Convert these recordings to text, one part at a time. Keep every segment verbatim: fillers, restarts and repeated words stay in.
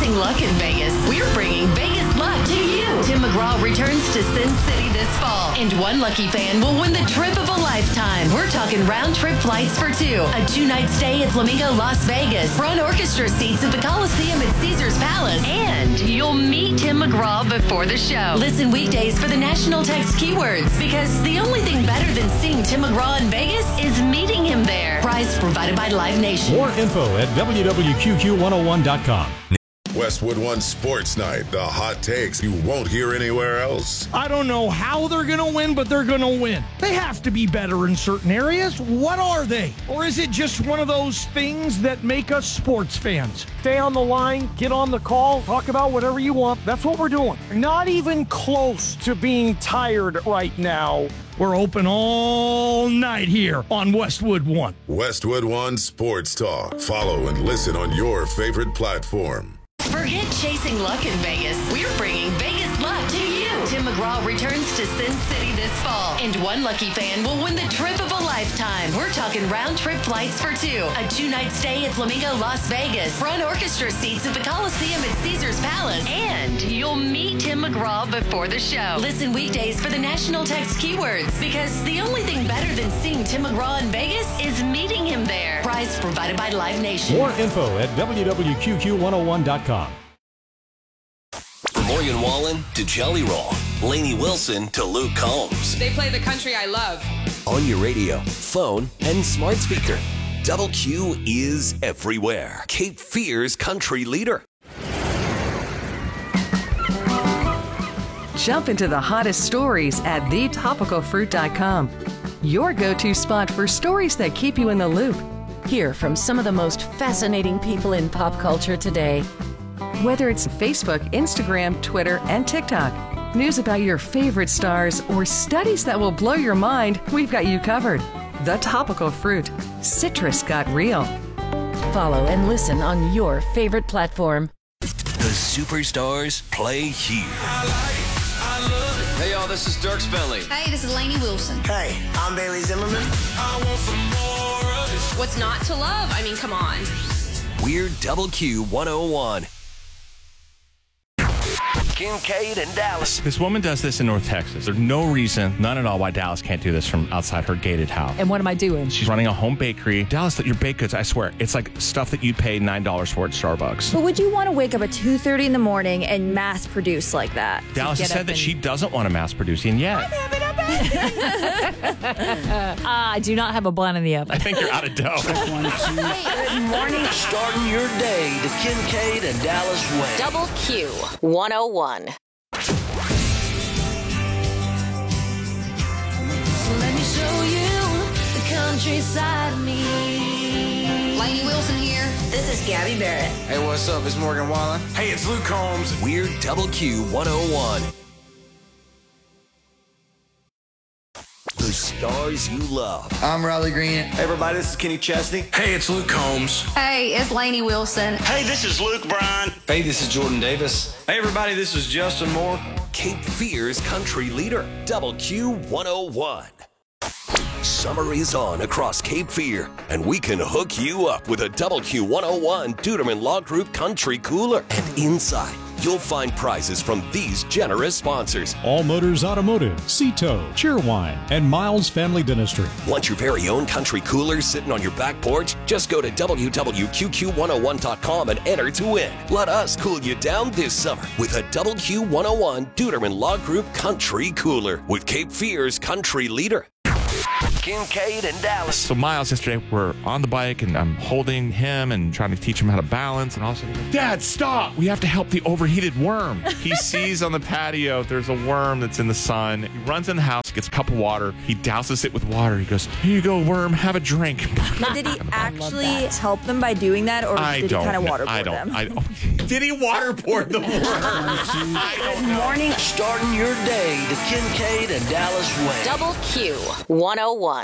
chasing luck in Vegas, we're bringing Vegas luck to you. Tim McGraw returns to Sin City this fall, and one lucky fan will win the trip of a lifetime. We're talking round-trip flights for two, a two-night stay at Flamingo Las Vegas, front orchestra seats at the Coliseum at Caesars Palace, and you'll meet Tim McGraw before the show. Listen weekdays for the national text keywords, because the only thing better than seeing Tim McGraw in Vegas is meeting him there. Prize provided by Live Nation. More info at w w q q one oh one dot com. Westwood One Sports Night, the hot takes you won't hear anywhere else. I don't know how they're going to win, but they're going to win. They have to be better in certain areas. What are they? Or is it just one of those things that make us sports fans? Stay on the line, get on the call, talk about whatever you want. That's what we're doing. Not even close to being tired right now. We're open all night here on Westwood One. Westwood One Sports Talk. Follow and listen on your favorite platform. Forget chasing luck in Vegas. We're bringing Vegas luck to you. Tim McGraw returns to Sin City this fall, and one lucky fan will win the trip of a lifetime. We're talking round-trip flights for two, a two-night stay at Flamingo Las Vegas, front orchestra seats at the Coliseum at Caesars Palace, and you'll meet Tim McGraw before the show. Listen weekdays for the national text keywords, because the only thing better than seeing Tim McGraw in Vegas is meeting him there. Prize provided by Live Nation. More info at w w q q one oh one dot com. From Morgan Wallen to Jelly Roll, Lainey Wilson to Luke Combs. They play the country I love. On your radio, phone, and smart speaker. Double Q is everywhere. Cape Fear's country leader. Jump into the hottest stories at the topical fruit dot com. Your go-to spot for stories that keep you in the loop. Hear from some of the most fascinating people in pop culture today. Whether it's Facebook, Instagram, Twitter, and TikTok, news about your favorite stars, or studies that will blow your mind, we've got you covered. The Topical Fruit. Citrus got real. Follow and listen on your favorite platform. The superstars play here. I like, I love it. Hey, y'all, this is Dirk Bentley. Hey, this is Lainey Wilson. Hey, I'm Bailey Zimmerman. I want some more of it. What's not to love? I mean, come on. We're Double Q one oh one. Kincaid and Dallas. This woman does this in North Texas. There's no reason, none at all, why Dallas can't do this from outside her gated house. And what am I doing? She's running a home bakery. Dallas, your baked goods, I swear, it's like stuff that you'd pay nine dollars for at Starbucks. But would you want to wake up at two thirty in the morning and mass produce like that? Dallas has said that she doesn't want to mass produce, and yet. I'm having a uh, I do not have a bun in the oven. I think you're out of dough. Good morning. Starting your day the Kincaid and Dallas way. Double Q one oh one. So let me show you the countryside of me. Lainey Wilson here. This is Gabby Barrett. Hey, what's up? It's Morgan Wallen. Hey, it's Luke Combs. We're Double Q one oh one. The stars you love. I'm Riley Green. Hey, everybody, this is Kenny Chesney. Hey, it's Luke Combs. Hey, it's Lainey Wilson. Hey, this is Luke Bryan. Hey, this is Jordan Davis. Hey, everybody, this is Justin Moore. Cape Fear's country leader, Double Q one oh one. Summer is on across Cape Fear, and we can hook you up with a Double Q one oh one Duderman Law Group Country Cooler. And inside, you'll find prizes from these generous sponsors. All Motors Automotive, Cito, Cheerwine, and Miles Family Dentistry. Want your very own country cooler sitting on your back porch? Just go to w w w dot q q one oh one dot com and enter to win. Let us cool you down this summer with a Double Q one oh one Duderman Law Group Country Cooler with Cape Fear's country leader. Kincaid and Dallas. So Miles yesterday, we're on the bike and I'm holding him and trying to teach him how to balance. And all of a sudden, Dad, stop! We have to help the overheated worm. He sees on the patio there's a worm that's in the sun. He runs in the house, gets a cup of water. He douses it with water. He goes, here you go, worm, have a drink. Now, did he actually help them by doing that, or I did he kind of know. waterboard I don't, them? I don't. Did he waterboard the worm? Good morning. Starting your day the Kincaid and Dallas way. Double Q one oh one.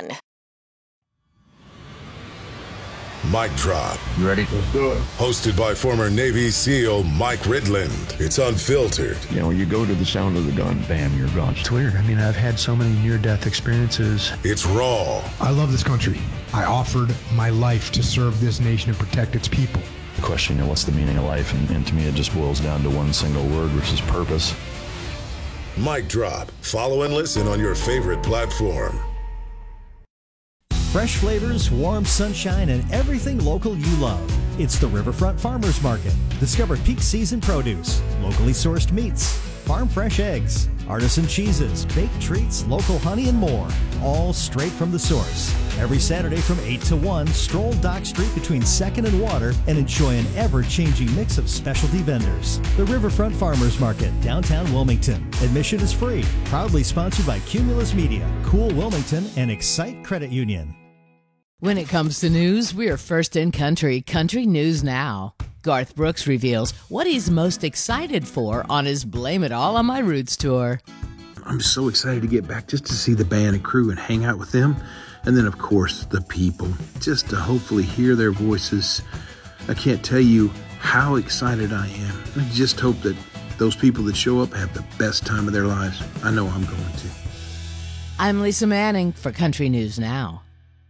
Mic Drop. You ready? Let's do it. Hosted by former Navy SEAL Mike Ridland. It's unfiltered. You know, you go to the sound of the gun, bam, you're gone. It's weird. I mean, I've had so many near-death experiences. It's raw. I love this country. I offered my life to serve this nation and protect its people. question, you know, what's the meaning of life? And, and to me, it just boils down to one single word, which is purpose. Mic Drop. Follow and listen on your favorite platform. Fresh flavors, warm sunshine, and everything local you love. It's the Riverfront Farmers Market. Discover peak season produce, locally sourced meats, farm fresh eggs, artisan cheeses, baked treats, local honey, and more. All straight from the source. Every Saturday from eight to one, stroll Dock Street between second and Water and enjoy an ever-changing mix of specialty vendors. The Riverfront Farmers Market, downtown Wilmington. Admission is free. Proudly sponsored by Cumulus Media, Cool Wilmington, and Excite Credit Union. When it comes to news, we're first in country. Country News Now. Garth Brooks reveals what he's most excited for on his Blame It All on My Roots tour. I'm so excited to get back just to see the band and crew and hang out with them. And then, of course, the people. Just to hopefully hear their voices. I can't tell you how excited I am. I just hope that those people that show up have the best time of their lives. I know I'm going to. I'm Lisa Manning for Country News Now.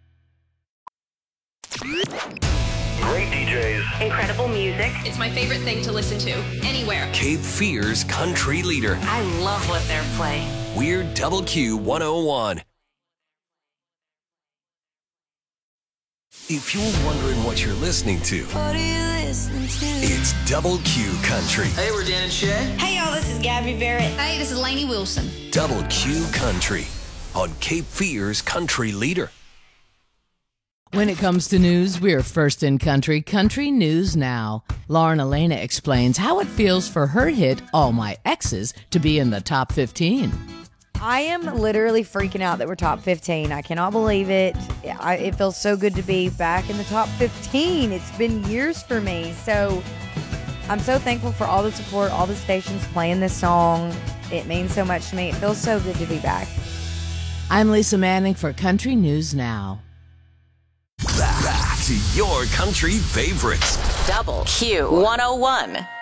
Great D Js. Incredible music. It's my favorite thing to listen to anywhere. Cape Fear's country leader. I love what they're playing. We're Double Q one oh one. If you're wondering what you're listening to, What are you listening to? it's Double Q Country. Hey, we're Dan and Shay. Hey, y'all, this is Gabby Barrett. Hey, this is Lainey Wilson. Double Q Country on Cape Fear's country leader. When it comes to news, we're first in country. Country News Now. Lauren Elena explains how it feels for her hit, All My Exes, to be in the top fifteen. I am literally freaking out that we're top fifteen. I cannot believe it. I, it feels so good to be back in the top fifteen. It's been years for me. So I'm so thankful for all the support, all the stations playing this song. It means so much to me. It feels so good to be back. I'm Lisa Manning for Country News Now. Back to your country favorites. Double Q one oh one.